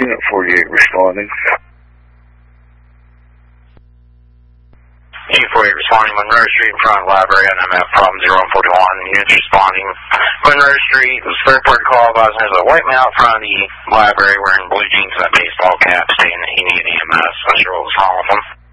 Unit 48 responding. Unit 48 responding, Monroe Street in front of the library, and I'm at problem 0141. Units responding, Monroe Street, it was third-party call advising there's a white male in front of the library wearing blue jeans and a baseball cap saying that he needed EMS. Not sure what was wrong with him.